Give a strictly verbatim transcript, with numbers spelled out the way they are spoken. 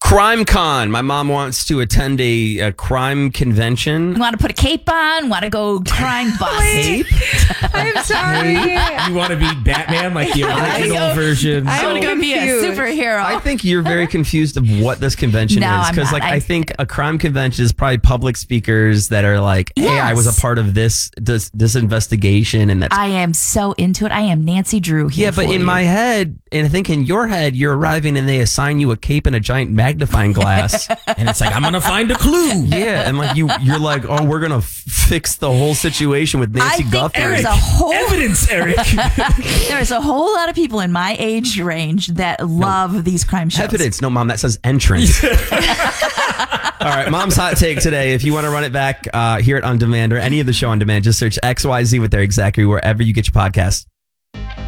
Crime Con. My mom wants to attend a, a crime convention. You want to put a cape on? Want to go crime bust? Cape? I'm sorry. You want to be Batman, like the original I- version? I want to go be a confused. superhero. I think you're very confused of what this convention No, is. I'm Because not. like I, I- think a crime convention is probably public speakers that are like, hey, I was Yes. a part of this this, this investigation, and that's I am so into it. I am Nancy Drew here. yeah. But for in you. my head, and I think in your head, you're arriving and they assign you a cape and a giant magnifying glass. And it's like, I'm gonna find a clue. Yeah, and like you, you're like, oh, we're gonna f- fix the whole situation with Nancy I think Guthrie. there's a whole Evidence, Eric. there's a whole lot of people in my age range that love these crime shows. Evidence, no, mom, that says entrance. All right, mom's hot take today. If you want to run it back, uh, hear it on demand or any of the show on demand, just search X Y Z with their exactly wherever you get your podcast.